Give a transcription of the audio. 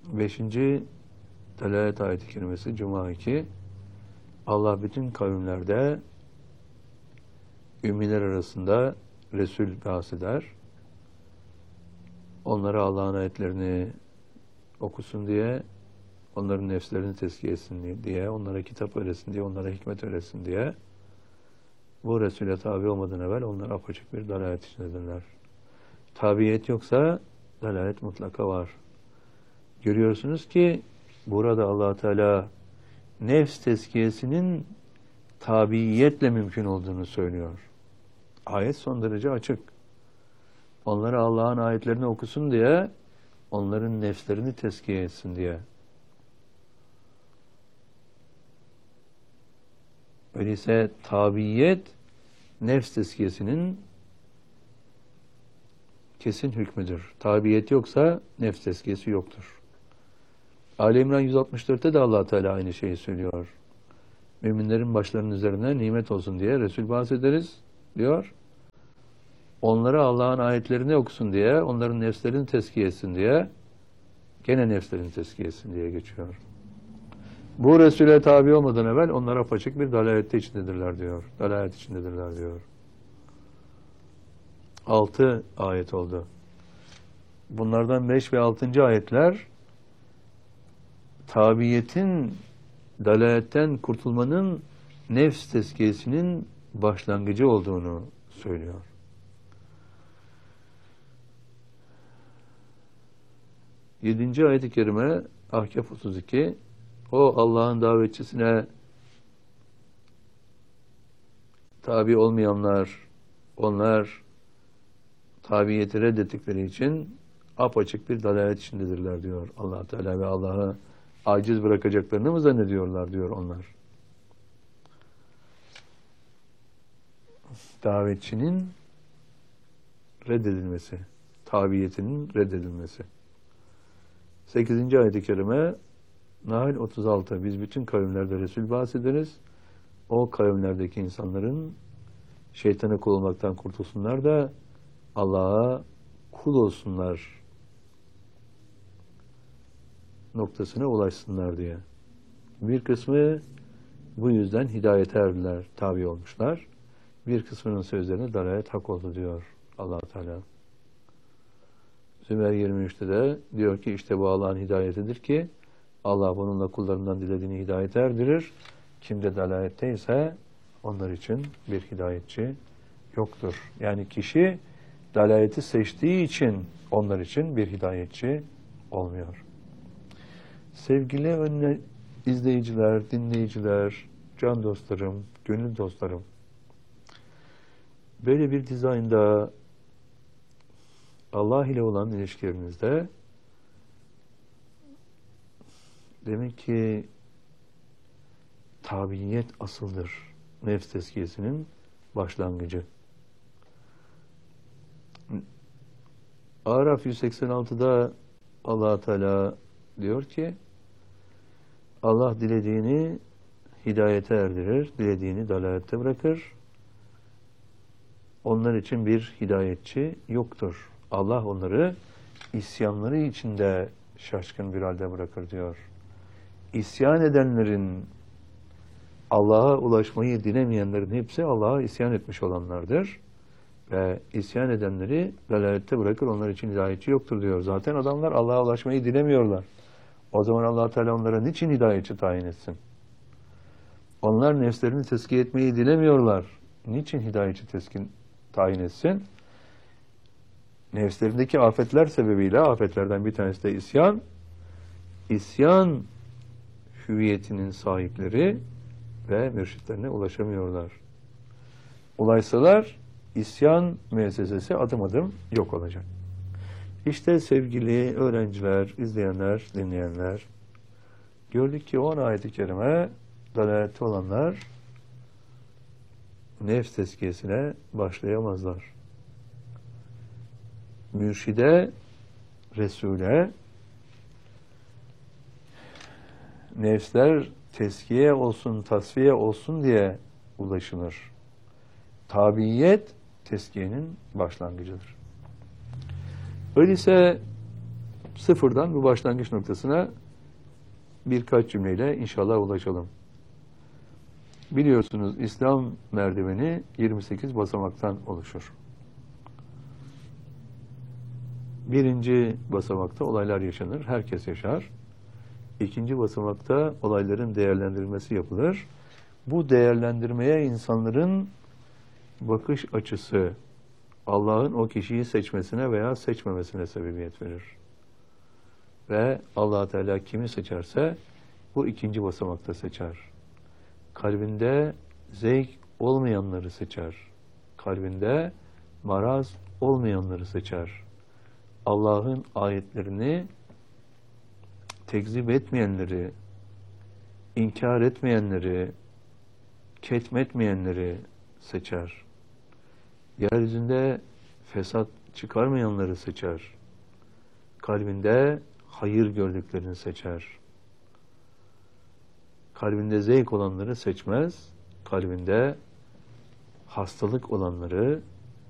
Beşinci delalet ayet-i kerimesi Cuma 2. Allah bütün kavimlerde ümmiler arasında Resul bahseder. Onlara Allah'ın ayetlerini okusun diye, onların nefslerini tezkiye etsin diye, onlara kitap öğretsin diye, onlara hikmet öğretsin diye. Bu Resul'e tabi olmadan evvel onlar apaçık bir dalalet içindedirler. Tabiyet yoksa dalalet mutlaka var. Görüyorsunuz ki burada Allah Teala nefs tezkiyesinin tabiiyetle mümkün olduğunu söylüyor. Ayet son derece açık. Onlara Allah'ın ayetlerini okusun diye, onların nefslerini tezkiye etsin diye. Öyleyse tabiyet nefs tezkiyesinin kesin hükmüdür. Tabiyet yoksa nefs tezkiyesi yoktur. Ali İmran 164'te de Allah Teala aynı şeyi söylüyor. Müminlerin başlarının üzerine nimet olsun diye Resul bahsederiz diyor. Onlara Allah'ın ayetlerini okusun diye, onların nefslerini tezkiye etsin diye, gene nefslerini tezkiye etsin diye geçiyor. Bu Resul'e tabi olmadan evvel onlar apaçık bir dalalette içindedirler diyor. Dalalet içindedirler diyor. 6 ayet oldu. Bunlardan 5 ve 6. ayetler tabiyetin, dalaletten kurtulmanın nefs tezkiyesinin başlangıcı olduğunu söylüyor. 7. ayet-i kerime Ahkaf 32. O Allah'ın davetçisine tabi olmayanlar, onlar tabiyeti reddettikleri için apaçık bir dalalet içindedirler diyor Allah Teala ve Allah'ı aciz bırakacaklarını mı zannediyorlar diyor onlar. Davetçinin reddedilmesi, tabiyetinin reddedilmesi. 8. ayet-i kerime Nahl 36. Biz bütün kavimlerde Resul bahsederiz. O kavimlerdeki insanların şeytana kul olmaktan kurtulsunlar da Allah'a kul olsunlar noktasına ulaşsınlar diye. Bir kısmı bu yüzden hidayete erdiler, tabi olmuşlar. Bir kısmının sözlerine dalalet hak oldu diyor Allah Teala. Zümer 23'te de diyor ki işte bu Allah'ın hidayetidir ki Allah bununla kullarından dilediğini hidayete erdirir. Kimde dalalette ise onlar için bir hidayetçi yoktur. Yani kişi dalaleti seçtiği için onlar için bir hidayetçi olmuyor. Sevgili izleyiciler, dinleyiciler, can dostlarım, gönül dostlarım, böyle bir dizaynda Allah ile olan ilişkilerinizde demek ki tabiyet asıldır. Nefs tezkiyesinin başlangıcı. Araf 186'da Allah Teala diyor ki Allah dilediğini hidayete erdirir, dilediğini dalalette bırakır. Onlar için bir hidayetçi yoktur. Allah onları isyanları içinde şaşkın bir halde bırakır diyor. İsyan edenlerin, Allah'a ulaşmayı dilemeyenlerin hepsi Allah'a isyan etmiş olanlardır. Ve isyan edenleri dalalette bırakır, onlar için hidayetçi yoktur diyor. Zaten adamlar Allah'a ulaşmayı dilemiyorlar. O zaman Allah Teala onlara niçin hidayetçi tayin etsin? Onlar nefslerini tezkiye etmeyi dilemiyorlar. Niçin hidayetçi tayin etsin? Nefslerindeki afetler sebebiyle, afetlerden bir tanesi de isyan. İsyan hüviyetinin sahipleri ve mürşitlerine ulaşamıyorlar. Ulaşsalar isyan müessesesi adım adım yok olacak. İşte sevgili öğrenciler, izleyenler, dinleyenler, gördük ki 10 ayet-i kerime dalalette olanlar nefs tezkiyesine başlayamazlar. Mürşide, Resul'e nefsler tezkiye olsun, tasfiye olsun diye ulaşılır. Tabiyet tezkiyenin başlangıcıdır. Öyleyse sıfırdan bu başlangıç noktasına birkaç cümleyle inşallah ulaşalım. Biliyorsunuz İslam merdiveni 28 basamaktan oluşur. Birinci basamakta olaylar yaşanır, herkes yaşar. İkinci basamakta olayların değerlendirilmesi yapılır. Bu değerlendirmeye insanların bakış açısı Allah'ın o kişiyi seçmesine veya seçmemesine sebebiyet verir. Ve Allah Teala kimi seçerse bu ikinci basamakta seçer. Kalbinde zevk olmayanları seçer. Kalbinde maraz olmayanları seçer. Allah'ın ayetlerini tekzip etmeyenleri, inkar etmeyenleri, ketmetmeyenleri seçer. Yeryüzünde fesat çıkarmayanları seçer. Kalbinde hayır gördüklerini seçer. Kalbinde zevk olanları seçmez. Kalbinde hastalık olanları,